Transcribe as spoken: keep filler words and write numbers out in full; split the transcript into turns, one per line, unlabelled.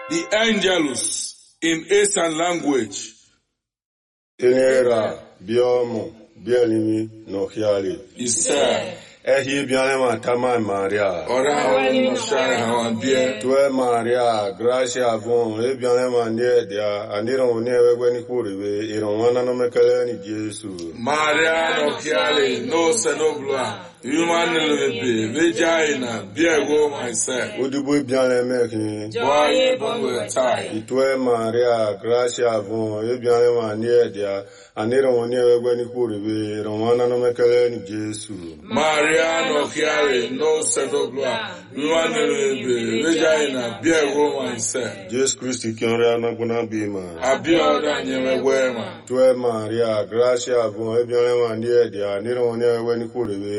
the Angelus in Eastern language.
Enera, biomo, bielimi, no hiali.
Isa.
Ehi bianema tama Maria.
Ora wani mashara hawambie.
Tue Maria, gracia bon, e bianema nie dia, aniro ne wewe ni kuriwe, ironwana no mekele ni Jesu.
Maria no hiali, no senobla. Human lebe, vagina, biego myself.
Udubu bianema ki.
Boye bonwe tai.
Itue Maria, gracia bon, e bianema nie dia, aniro ne wewe ni kuriwe, ironwana no mekele ni Jesu.
Maria no hiali, no senobla. Human lebe, vagina, biego myself.
Jesus Christ kiora na kuna bima.
Abioda nyewe wema.
Tue Maria, gracia bon, e bianema nie dia, aniro ne wewe ni kuriwe.